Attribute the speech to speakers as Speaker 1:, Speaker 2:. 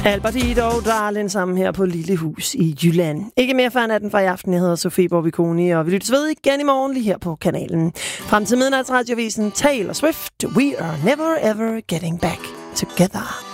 Speaker 1: Albertito og Darlin sammen her på Lillehus i Jylland. Ikke mere før natten fra i aften. Jeg hedder Sofie Borbiconi, og vi lyttes ved igen i morgen lige her på kanalen. Frem til midnatsradiovisen Taylor Swift. We are never ever getting back together.